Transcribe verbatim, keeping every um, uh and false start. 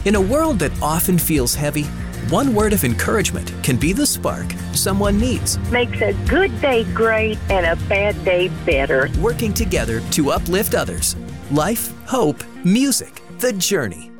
In a world that often feels heavy, one word of encouragement can be the spark someone needs. Makes a good day great and a bad day better. Working together to uplift others. Life, hope, music, the journey.